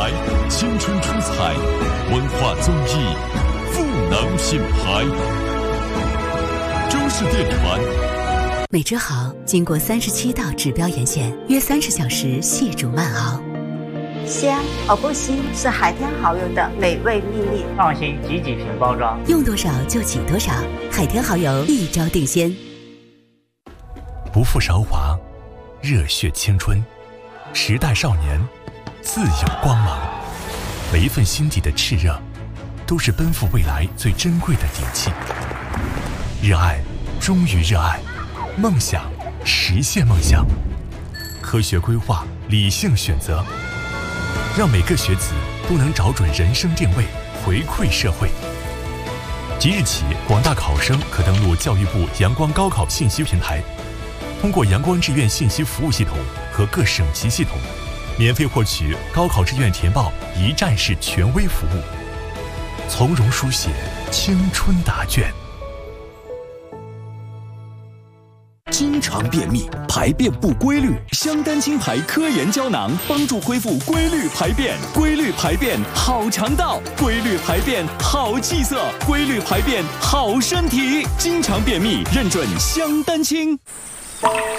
台，青春出彩，文化综艺，赋能品牌。中式电传。 美之好经过37道指标盐线，约30小时细煮慢熬。 香而不腥是海天蚝油的美味秘密。 放心挤几瓶包装， 用多少就挤多少，海天蚝油一招定鲜。 不负韶华，热血青春，时代少年，自有光芒。每一份心底的炽热，都是奔赴未来最珍贵的底气。热爱，忠于热爱，梦想，实现梦想。科学规划，理性选择，让每个学子都能找准人生定位，回馈社会。即日起，广大考生可登录教育部阳光高考信息平台，通过阳光志愿信息服务系统和各省级系统，免费获取高考志愿填报一站式权威服务，从容书写青春答卷。 经常便秘，排便不规律，香丹青牌科研胶囊帮助恢复规律排便，规律排便好肠道，规律排便好气色，规律排便好身体。经常便秘，认准香丹青。